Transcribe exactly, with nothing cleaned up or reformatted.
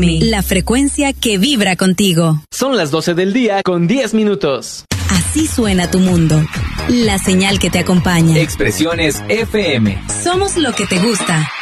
La frecuencia que vibra contigo. Son las doce del día con diez minutos. Así suena tu mundo. La señal que te acompaña. Expresiones F M. Somos lo que te gusta.